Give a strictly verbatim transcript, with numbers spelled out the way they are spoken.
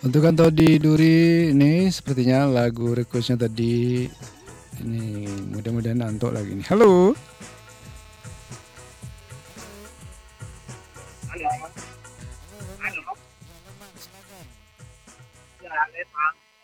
Untuk kan Todi Duri ini sepertinya lagu requestnya tadi ini mudah-mudahan nantok lagi nih. Halo. Halo. Halo. Ya, Lema.